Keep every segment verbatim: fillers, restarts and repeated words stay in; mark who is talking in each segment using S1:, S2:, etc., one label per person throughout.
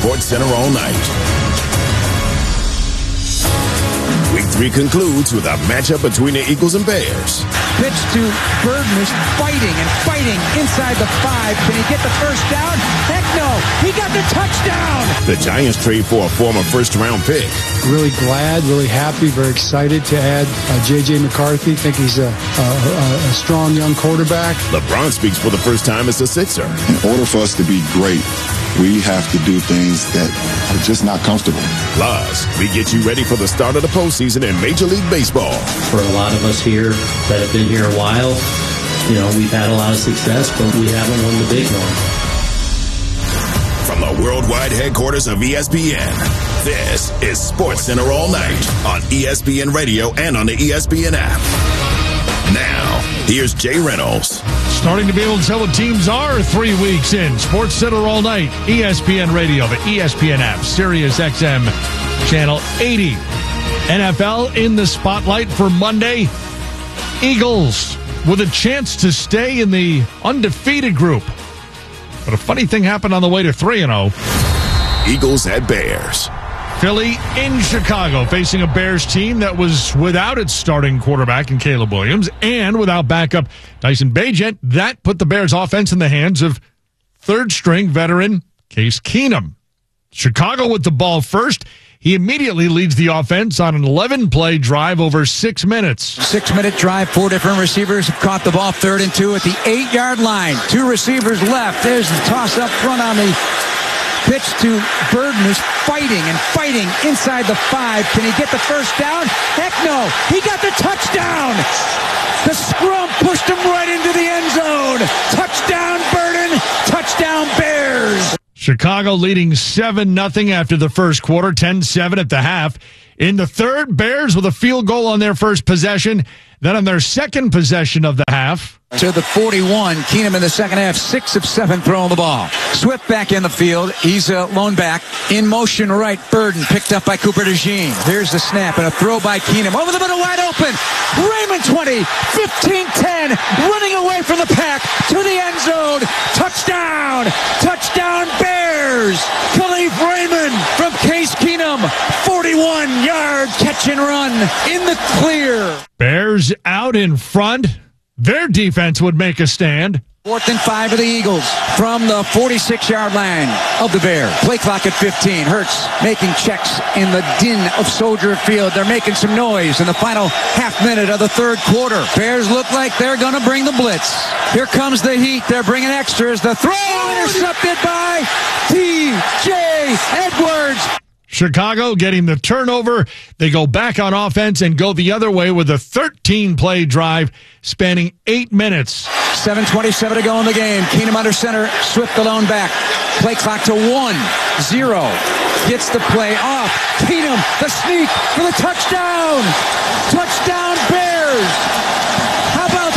S1: Sports Center all night. Week three concludes with a matchup between the Eagles and Bears.
S2: Pitch to Burden, is fighting and fighting inside the five. Can he get the first down? Heck no. He got the touchdown.
S1: The Giants trade for a former first-round pick.
S3: Really glad, really happy, very excited to add uh, J J. McCarthy. Think he's a, a, a strong young quarterback.
S1: LeBron speaks for the first time as a Sixer.
S4: In order for us to be great, we have to do things that are just not comfortable.
S1: Plus, we get you ready for the start of the postseason in Major League Baseball.
S5: For a lot of us here that have been here a while, you know, we've had a lot of success, but we haven't won the big one.
S1: From the worldwide headquarters of E S P N, this is Sports Center all night on E S P N Radio and on the E S P N app. Now, here's Jay Reynolds.
S6: Starting to be able to tell what teams are three weeks in. Sports Center all night. E S P N Radio, the E S P N app, Sirius X M, Channel eighty. N F L in the spotlight for Monday. Eagles with a chance to stay in the undefeated group. But a funny thing happened on the way to three and oh.
S1: Eagles at Bears.
S6: Philly in Chicago facing a Bears team that was without its starting quarterback in Caleb Williams and without backup Tyson Bagent. That put the Bears offense in the hands of third-string veteran Case Keenum. Chicago with the ball first. He immediately leads the offense on an eleven-play drive over six minutes.
S2: Six-minute drive. Four different receivers have caught the ball third and two at the eight-yard line. Two receivers left. There's the toss up front on the pitch to Burden, who's fighting and fighting inside the five. Can he get the first down? Heck no. He got the touchdown. The scrum pushed him right into the end zone. Touchdown, Burden. Touchdown, Bears.
S6: Chicago leading seven nothing after the first quarter, ten seven at the half. In the third, Bears with a field goal on their first possession. Then on their second possession of the half.
S2: To the forty-one, Keenum in the second half, six of seven throwing the ball. Swift back in the field. He's a lone back. In motion right, Burden picked up by Cooper DeJean. Here's the snap and a throw by Keenum. Over the middle, wide open. Raymond twenty, fifteen ten, running away from the pack to the end zone. Touchdown! Touchdown Bears! Khalif Raymond from Case Keenum. forty-one yard catch and run in the clear.
S6: Bears out in front. Their defense would make a stand.
S2: Fourth and five of the Eagles from the forty-six yard line of the Bears. Play clock at fifteen. Hurts making checks in the din of Soldier Field. They're making some noise in the final half minute of the third quarter. Bears look like they're going to bring the blitz. Here comes the heat. They're bringing extras. The throw intercepted by T J Edwards.
S6: Chicago getting the turnover. They go back on offense and go the other way with a thirteen-play drive spanning eight minutes.
S2: seven twenty-seven to go in the game. Keenum under center. Swift alone back. Play clock to one zero. Gets the play off. Keenum, the sneak for the touchdown. Touchdown Bears. How about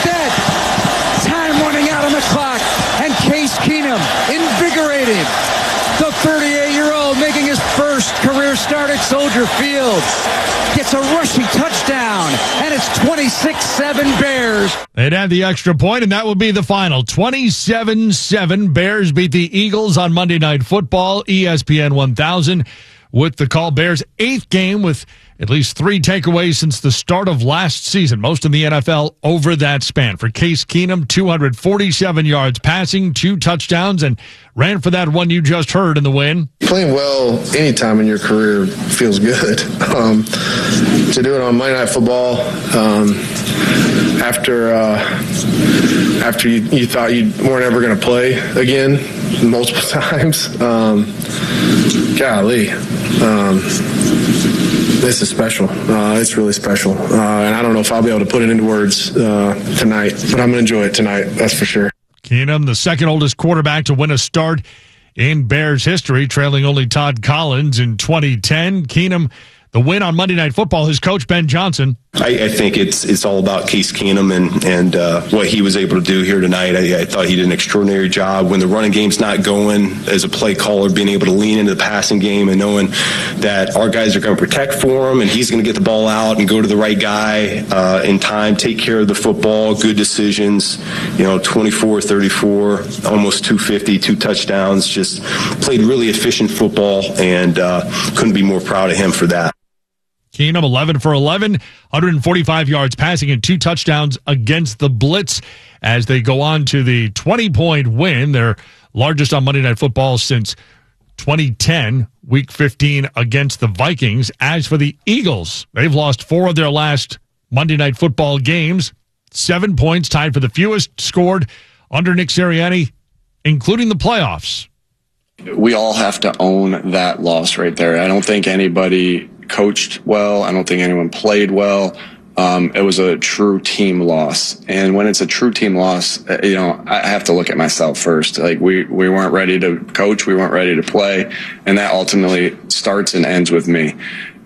S2: that? Time running out on the clock. And Case Keenum invigorated. The thirty-eight-year-old making his first career start at Soldier Field. Gets a rushing touchdown, and it's twenty-six seven Bears.
S6: They'd add the extra point, and that would be the final. twenty-seven seven Bears beat the Eagles on Monday Night Football, E S P N one thousand, with the call. Bears' eighth game with at least three takeaways since the start of last season, most in the N F L over that span. For Case Keenum, two hundred forty-seven yards passing, two touchdowns, and ran for that one you just heard in the win.
S7: Playing well anytime in your career feels good. Um, to do it on Monday Night Football um, after uh, after you, you thought you weren't ever going to play again multiple times, um, golly. Um, This is special. Uh, it's really special. Uh, and I don't know if I'll be able to put it into words uh, tonight, but I'm going to enjoy it tonight, that's for sure.
S6: Keenum, the second oldest quarterback to win a start in Bears history, trailing only Todd Collins in twenty ten. Keenum, the win on Monday Night Football, his coach Ben Johnson.
S8: I, I think it's it's all about Case Keenum and and uh, what he was able to do here tonight. I, I thought he did an extraordinary job when the running game's not going. As a play caller, being able to lean into the passing game and knowing that our guys are going to protect for him and he's going to get the ball out and go to the right guy uh, in time, take care of the football, good decisions. You know, twenty-four thirty-four, almost two fifty, two touchdowns. Just played really efficient football, and uh, couldn't be more proud of him for that.
S6: Keenum, eleven for eleven, one hundred forty-five yards passing and two touchdowns against the Blitz as they go on to the twenty-point win, their largest on Monday Night Football since twenty ten, Week fifteen against the Vikings. As for the Eagles, they've lost four of their last Monday Night Football games. Seven points, tied for the fewest scored under Nick Sirianni, including the playoffs.
S9: We all have to own that loss right there. I don't think anybody coached well. I don't think anyone played well. Um, it was a true team loss. And when it's a true team loss, you know, I have to look at myself first. Like we, we weren't ready to coach. We weren't ready to play. And that ultimately starts and ends with me.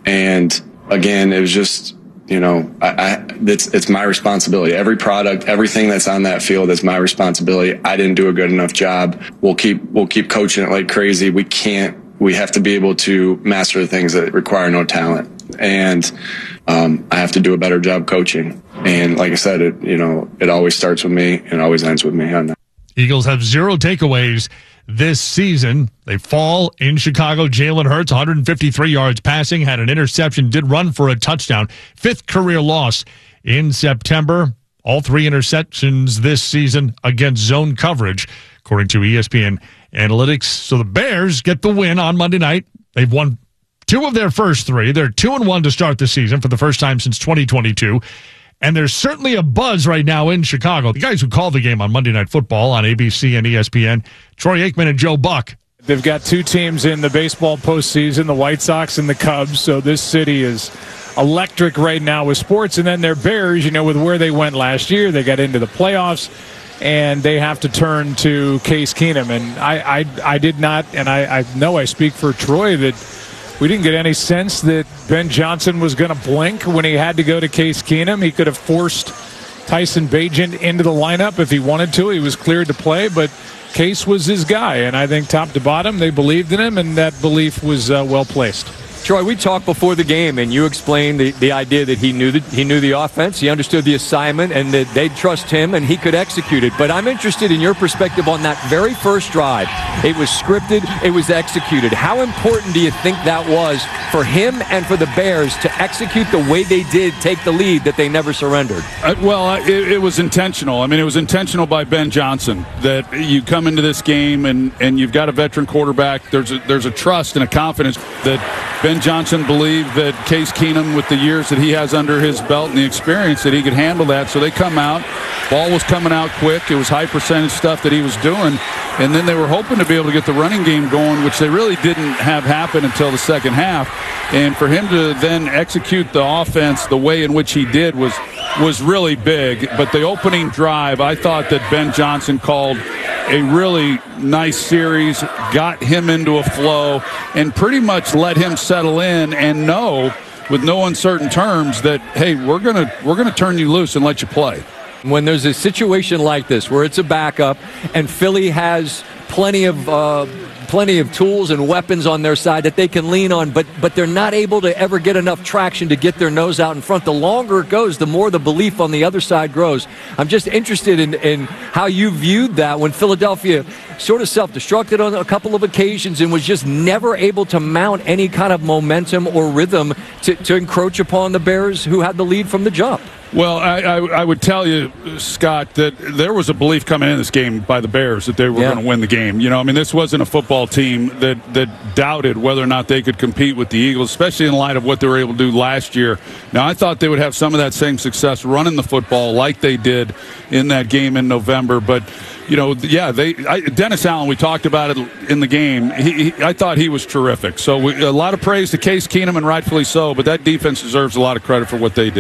S9: And again, it was just, you know, I, I, it's, it's my responsibility. Every product, everything that's on that field is my responsibility. I didn't do a good enough job. We'll keep, we'll keep coaching it like crazy. We can't, we have to be able to master the things that require no talent. And, um, I have to do a better job coaching. And like I said, it, you know, it always starts with me and always ends with me on that.
S6: Eagles have zero takeaways this season. They fall in Chicago. Jalen Hurts, one hundred fifty-three yards passing, had an interception, did run for a touchdown. Fifth career loss in September. All three interceptions this season against zone coverage, according to E S P N Analytics. So the Bears get the win on Monday night. They've won two of their first three. They're two and one to start the season for the first time since twenty twenty-two. And there's certainly a buzz right now in Chicago. The guys who call the game on Monday Night Football on A B C and E S P N, Troy Aikman and Joe Buck.
S10: They've got two teams in the baseball postseason, the White Sox and the Cubs. So this city is electric right now with sports. And then their Bears, you know, with where they went last year, they got into the playoffs, and they have to turn to Case Keenum. And I, I, I did not, and I, I know I speak for Troy, that we didn't get any sense that Ben Johnson was going to blink when he had to go to Case Keenum. He could have forced Tyson Bagent into the lineup if he wanted to. He was cleared to play, but Case was his guy. And I think top to bottom, they believed in him, and that belief was uh, well placed.
S11: Troy, we talked before the game, and you explained the, the idea that he knew the, he knew the offense, he understood the assignment, and that they'd trust him, and he could execute it. But I'm interested in your perspective on that very first drive. It was scripted, it was executed. How important do you think that was for him and for the Bears to execute the way they did, take the lead, that they never surrendered?
S12: Uh, well, it, it was intentional. I mean, it was intentional by Ben Johnson that you come into this game and, and you've got a veteran quarterback. There's a, there's a trust and a confidence that Ben Johnson believed that Case Keenum, with the years that he has under his belt and the experience, that he could handle that. So they come out. Ball was coming out quick. It was high percentage stuff that he was doing. And then they were hoping to be able to get the running game going, which they really didn't have happen until the second half. And for him to then execute the offense the way in which he did was was really big. But the opening drive, I thought that Ben Johnson called a really nice series, got him into a flow, and pretty much let him settle in and know with no uncertain terms that, hey, we're gonna we're gonna turn you loose and let you play.
S11: When there's a situation like this where it's a backup and Philly has plenty of uh, plenty of tools and weapons on their side that they can lean on, but but they're not able to ever get enough traction to get their nose out in front. The longer it goes, the more the belief on the other side grows. I'm just interested in, in how you viewed that when Philadelphia sort of self-destructed on a couple of occasions and was just never able to mount any kind of momentum or rhythm to, to encroach upon the Bears, who had the lead from the jump.
S12: Well, I, I, I would tell you, Scott, that there was a belief coming in this game by the Bears that they were yeah. going to win the game. You know, I mean, this wasn't a football team that, that doubted whether or not they could compete with the Eagles, especially in light of what they were able to do last year. Now, I thought they would have some of that same success running the football like they did in that game in November. But, you know, yeah, they I, Dennis Allen, we talked about it in the game. He, he, I thought he was terrific. So we, a lot of praise to Case Keenum, and rightfully so, but that defense deserves a lot of credit for what they did.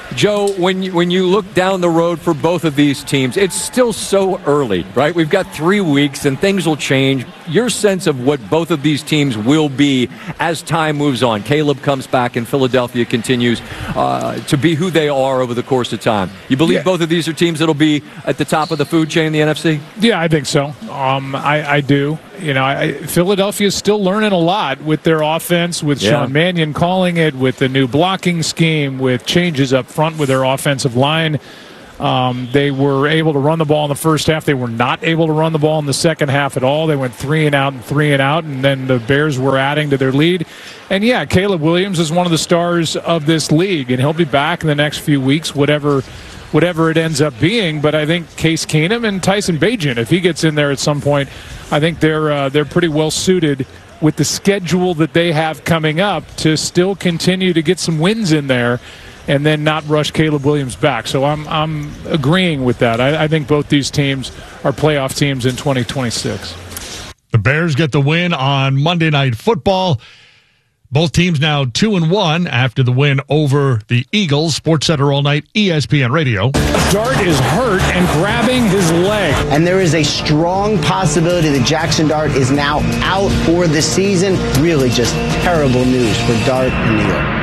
S11: Joe, when you, when you look down the road for both of these teams, it's still so early, right? We've got three weeks and things will change. Your sense of what both of these teams will be as time moves on. Caleb comes back and Philadelphia continues uh, to be who they are over the course of time. You believe yeah. both of these are teams that will be at the top of the food chain in the N F C?
S10: Yeah, I think so. Um, I, I do. You know, I, Philadelphia is still learning a lot with their offense, with yeah. Sean Mannion calling it, with the new blocking scheme, with changes up front with their offensive line. Um, they were able to run the ball in the first half. They were not able to run the ball in the second half at all. They went three and out and three and out, and then the Bears were adding to their lead. And, yeah, Caleb Williams is one of the stars of this league, and he'll be back in the next few weeks, whatever whatever it ends up being. But I think Case Keenum and Tyson Bagent, if he gets in there at some point, I think they're uh, they're pretty well suited with the schedule that they have coming up to still continue to get some wins in there and then not rush Caleb Williams back. So I'm I'm agreeing with that. I, I think both these teams are playoff teams in twenty twenty-six.
S6: The Bears get the win on Monday Night Football. Both teams now two and one after the win over the Eagles. Sports Center all night, E S P N Radio.
S10: Dart is hurt and grabbing his leg.
S13: And there is a strong possibility that Jackson Dart is now out for the season. Really just terrible news for Dart in New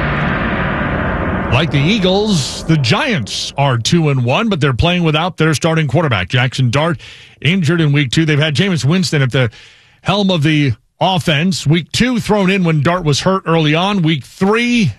S13: York.
S6: Like the Eagles, the Giants are two and one, but they're playing without their starting quarterback. Jackson Dart injured in week two. They've had Jameis Winston at the helm of the offense. Week two thrown in when Dart was hurt early on. Week three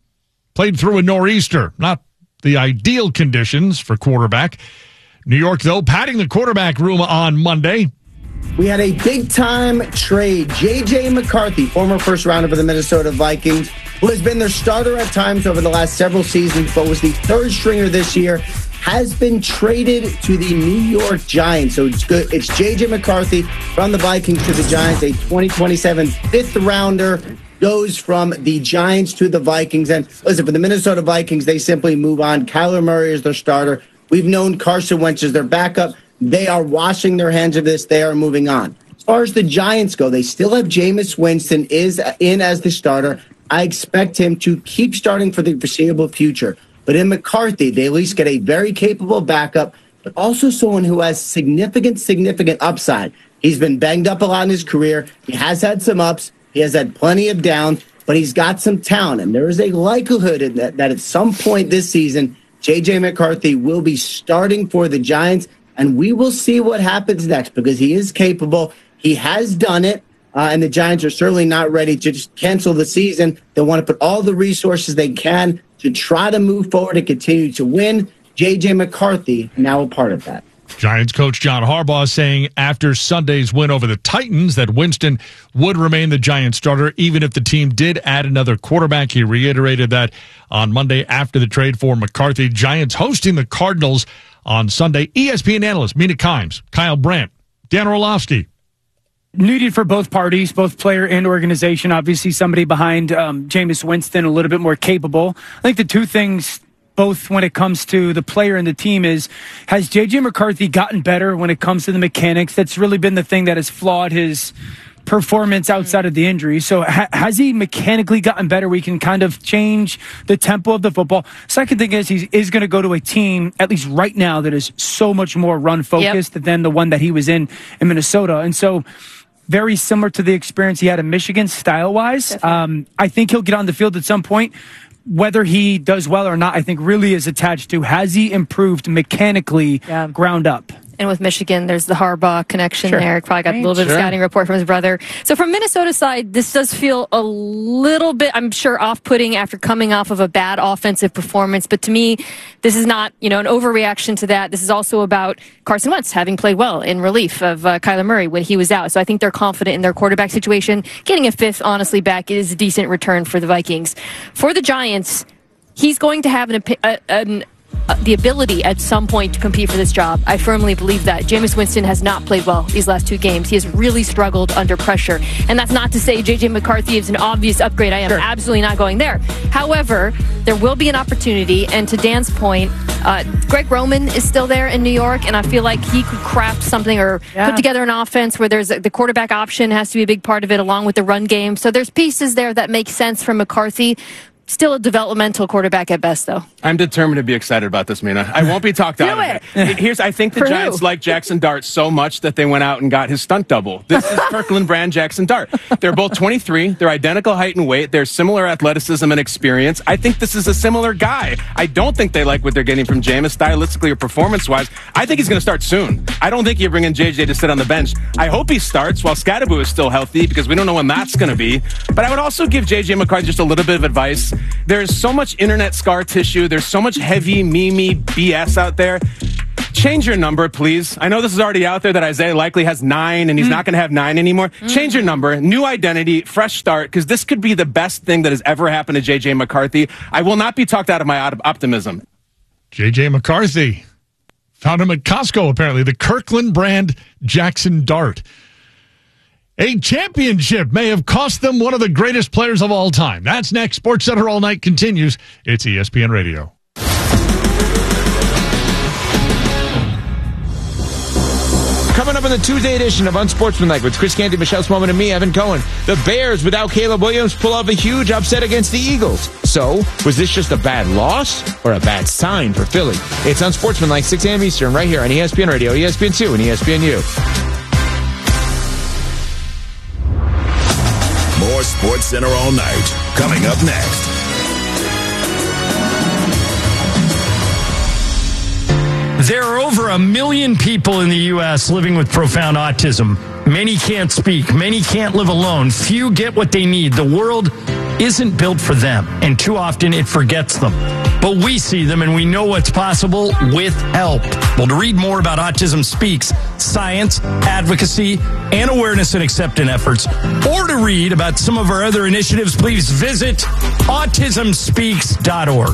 S6: played through a nor'easter. Not the ideal conditions for quarterback. New York, though, padding the quarterback room on Monday.
S13: We had a big-time trade. J J. McCarthy, former first rounder for the Minnesota Vikings, who has been their starter at times over the last several seasons, but was the third stringer this year, has been traded to the New York Giants. So it's good. It's J J. McCarthy from the Vikings to the Giants. A twenty twenty-seven fifth rounder goes from the Giants to the Vikings. And listen, for the Minnesota Vikings, they simply move on. Kyler Murray is their starter. We've known Carson Wentz is their backup. They are washing their hands of this. They are moving on. As far as the Giants go, they still have Jameis Winston is in as the starter. I expect him to keep starting for the foreseeable future. But in McCarthy, they at least get a very capable backup, but also someone who has significant, significant upside. He's been banged up a lot in his career. He has had some ups. He has had plenty of downs, but he's got some talent. And there is a likelihood that, that at some point this season, J J. McCarthy will be starting for the Giants, and we will see what happens next because he is capable. He has done it, uh, and the Giants are certainly not ready to just cancel the season. They want to put all the resources they can to try to move forward and continue to win. J J. McCarthy now a part of that.
S6: Giants coach John Harbaugh saying after Sunday's win over the Titans that Winston would remain the Giants starter even if the team did add another quarterback. He reiterated that on Monday after the trade for McCarthy. Giants hosting the Cardinals on Sunday. E S P N analyst Mina Kimes, Kyle Brandt, Dan Orlovsky.
S14: Needed for both parties, both player and organization. Obviously, somebody behind um, Jameis Winston, a little bit more capable. I think the two things, both when it comes to the player and the team, is has J J. McCarthy gotten better when it comes to the mechanics? That's really been the thing that has flawed his performance outside of the injury. So ha- has he mechanically gotten better? We can kind of change the tempo of the football. Second thing is he is going to go to a team, at least right now, that is so much more run focused yep. than the one that he was in in Minnesota. And so very similar to the experience he had in Michigan style-wise. Um, I think he'll get on the field at some point. Whether he does well or not, I think really is attached to has he improved mechanically yeah. ground up.
S15: And with Michigan, there's the Harbaugh connection
S14: sure.
S15: there. Probably got a little bit sure. of scouting report from his brother. So from Minnesota side, this does feel a little bit, I'm sure, off-putting after coming off of a bad offensive performance. But to me, this is not, you know, an overreaction to that. This is also about Carson Wentz having played well in relief of uh, Kyler Murray when he was out. So I think they're confident in their quarterback situation. Getting a fifth, honestly, back is a decent return for the Vikings. For the Giants, he's going to have an, a, an Uh, the ability at some point to compete for this job. I firmly believe that. Jameis Winston has not played well these last two games. He has really struggled under pressure. And that's not to say J J. McCarthy is an obvious upgrade. I am sure. absolutely not going there. However, there will be an opportunity. And to Dan's point, uh, Greg Roman is still there in New York, and I feel like he could craft something or yeah. put together an offense where there's a, the quarterback option has to be a big part of it along with the run game. So there's pieces there that make sense for McCarthy. Still a developmental quarterback at best, though.
S16: I'm determined to be excited about this, Mina. I won't be talked out of it. Here's, I think the
S15: For
S16: Giants
S15: who?
S16: like Jackson Dart so much that they went out and got his stunt double. This is Kirkland Brand Jackson Dart. They're both twenty-three. They're identical height and weight. They're similar athleticism and experience. I think this is a similar guy. I don't think they like what they're getting from Jameis, stylistically or performance-wise. I think he's going to start soon. I don't think you bring in J J to sit on the bench. I hope he starts while Scadaboo is still healthy because we don't know when that's going to be. But I would also give J J McCarthy just a little bit of advice. There's so much internet scar tissue. There's so much heavy, memey B S out there. Change your number, please. I know this is already out there that Isaiah likely has nine and he's mm. not going to have nine anymore. Mm. Change your number, new identity, fresh start, because this could be the best thing that has ever happened to J J McCarthy. I will not be talked out of my op- optimism.
S6: J J McCarthy. Found him at Costco, apparently. The Kirkland Brand Jackson Dart. A championship may have cost them one of the greatest players of all time. That's next. Sports Center All Night continues. It's E S P N Radio.
S17: Coming up on the Tuesday edition of Unsportsmanlike with Chris Canty, Michelle Smallman, and me, Evan Cohen. The Bears, without Caleb Williams, pull off a huge upset against the Eagles. So, was this just a bad loss or a bad sign for Philly? It's Unsportsmanlike, six a.m. Eastern, right here on E S P N Radio, E S P N two, and E S P N U.
S1: More Sports Center All Night coming up next.
S18: There are over a million people in the U S living with profound autism. Many can't speak. Many can't live alone. Few get what they need. The world isn't built for them, and too often it forgets them. But we see them, and we know what's possible with help. Well, to read more about Autism Speaks, science, advocacy, and awareness and acceptance efforts, or to read about some of our other initiatives, please visit autism speaks dot org.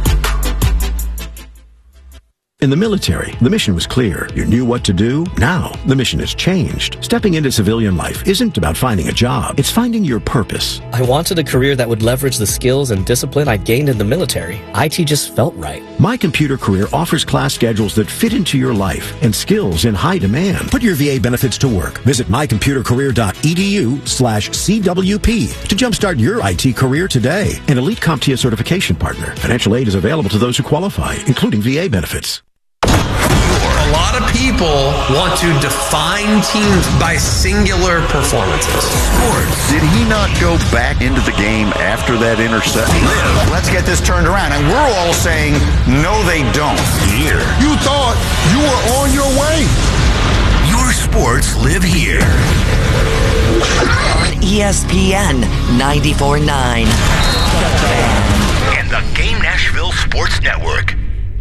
S19: In the military, the mission was clear. You knew what to do. Now, the mission has changed. Stepping into civilian life isn't about finding a job. It's finding your purpose.
S20: I wanted a career that would leverage the skills and discipline I gained in the military. I T just felt right.
S19: My Computer Career offers class schedules that fit into your life and skills in high demand. Put your V A benefits to work. Visit my computer career dot e d u slash C W P to jumpstart your I T career today. An elite CompTIA certification partner. Financial aid is available to those who qualify, including V A benefits.
S21: A lot of people want to define teams by singular performances.
S22: Sports. Did he not go back into the game after that interception?
S23: Let's get this turned around. And we're all saying, no, they don't.
S22: Here.
S23: You thought you were on your way.
S22: Your sports live here.
S24: On E S P N ninety-four point nine.
S22: And the Game Nashville Sports Network.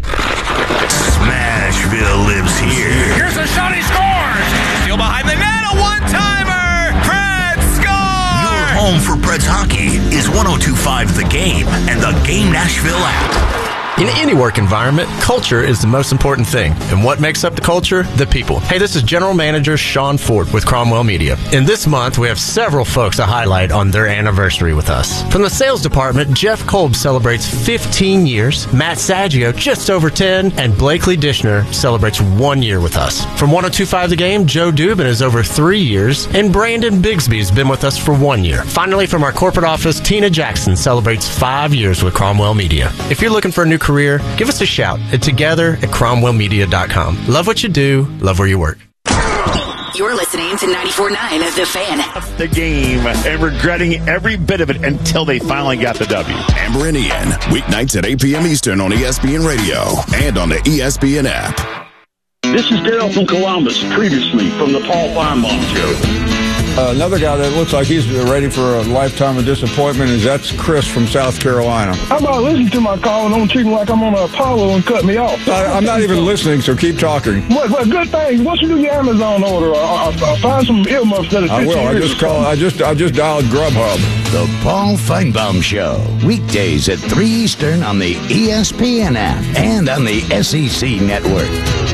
S22: Smashville lives here.
S21: Here's a shot, he scores! Still behind the net, a one-timer! Preds score!
S22: Your home for Preds hockey is one oh two point five The Game and the Game Nashville app.
S25: In any work environment, culture is the most important thing. And what makes up the culture? The people. Hey, this is General Manager Sean Ford with Cromwell Media. And this month, we have several folks to highlight on their anniversary with us. From the sales department, Jeff Kolb celebrates fifteen years, Matt Saggio just over ten, and Blakely Dishner celebrates one year with us. From one oh two point five The Game, Joe Dubin is over three years, and Brandon Bigsby's been with us for one year. Finally, from our corporate office, Tina Jackson celebrates five years with Cromwell Media. If you're looking for a new career, give us a shout at together at cromwell media dot com. Love what you do, love where you work.
S24: You're listening to ninety-four point nine The Fan.
S22: The Game and regretting every bit of it until they finally got the W.
S1: Amber and Ian, weeknights at eight p.m. Eastern on E S P N Radio and on the E S P N app.
S26: This is Daryl from Columbus, previously from the Paul Feinbaum Show.
S27: Uh, another guy that looks like he's ready for a lifetime of disappointment is that's Chris from South Carolina.
S28: How about listening to my call and don't treat me like I'm on Apollo and cut me off?
S27: I, I'm not even listening, so keep talking.
S28: What, what good thing? Once you do your Amazon order, I'll, I'll find some earmuffs that are
S27: I will. I just call. I just. I just dialed Grubhub.
S22: The Paul Feinbaum Show, weekdays at three Eastern on the E S P N app and on the S E C network.